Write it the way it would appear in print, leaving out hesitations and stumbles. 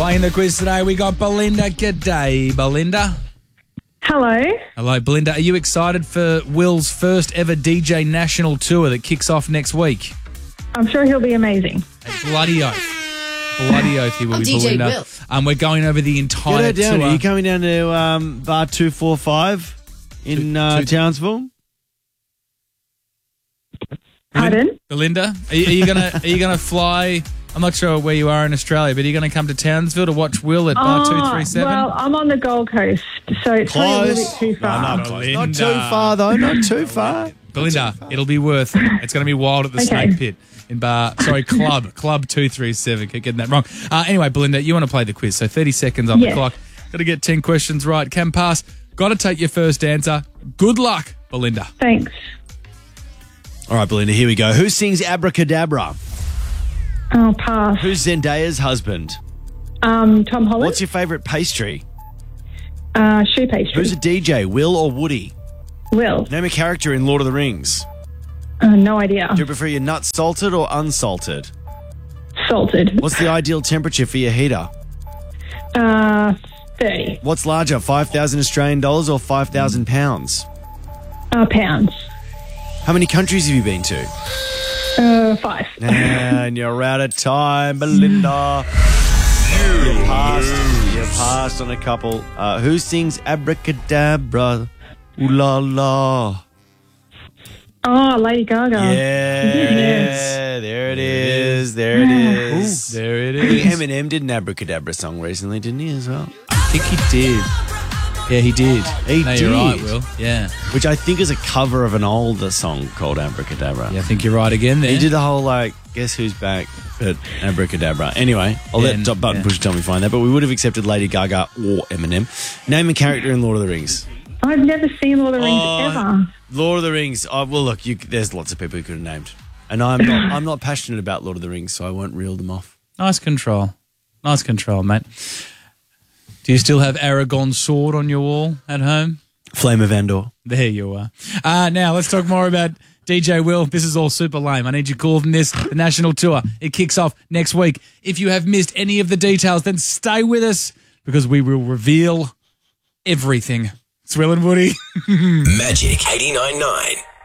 Playing the quiz today, we got Belinda. G'day, Belinda. Hello. Hello, Belinda. Are you excited for Will's first ever DJ national tour that kicks off next week? I'm sure he'll be amazing. A bloody off. Bloody oath he will be, DJ Belinda. Will. We're going over the entire Get her down. tour. Are you coming down to bar 245 in Townsville? Pardon? Belinda, are you gonna fly? I'm not sure where you are in Australia, but are you going to come to Townsville to watch Will at bar 237? Well, I'm on the Gold Coast, so it's probably a little bit too far. Not too far, though. Not too far. Belinda, it'll be worth it. It's going to be wild at the Snake Pit in Club 237. Keep getting that wrong. Anyway, Belinda, you want to play the quiz, so 30 seconds on the clock. Got to get 10 questions right. Can pass. Got to take your first answer. Good luck, Belinda. Thanks. All right, Belinda, here we go. Who sings Abracadabra? Oh, pass. Who's Zendaya's husband? Tom Holland. What's your favourite pastry? Shoe pastry. Who's a DJ, Will or Woody? Will. Name a character in Lord of the Rings. No idea. Do you prefer your nuts salted or unsalted? Salted. What's the ideal temperature for your heater? 30 What's larger, 5,000 Australian dollars or 5,000 pounds? pounds. How many countries have you been to? 5. And you're out of time, Belinda. You passed on a couple. Who sings Abracadabra? Ooh la la. Oh, Lady Gaga. Yeah, there it is. There it is. There it I think is. Eminem did an Abracadabra song recently, didn't he, as well? I think he did. Yeah, he did. He no, did. You're right, Will. Yeah. Which I think is a cover of an older song called Abracadabra. Yeah, I think you're right again there. He did the whole, guess who's back at Abracadabra. Anyway, I'll let Top Button Pusher tell me find that, but we would have accepted Lady Gaga or Eminem. Name a character in Lord of the Rings. I've never seen Lord of the Rings ever. Lord of the Rings. Oh, well, look, there's lots of people who could have named. And I'm not passionate about Lord of the Rings, so I won't reel them off. Nice control. Nice control, mate. Do you still have Aragorn's sword on your wall at home? Flame of Andor. There you are. Now, let's talk more about DJ Will. This is all super lame. I need you cooler than this. The national tour. It kicks off next week. If you have missed any of the details, then stay with us because we will reveal everything. It's Will and Woody. Magic 89.9.